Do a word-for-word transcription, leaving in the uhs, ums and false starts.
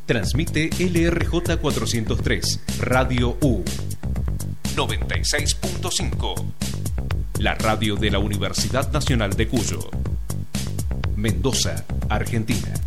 Transmite L R J cuatrocientos tres, Radio U. noventa y seis punto cinco. La radio de la Universidad Nacional de Cuyo. Mendoza, Argentina.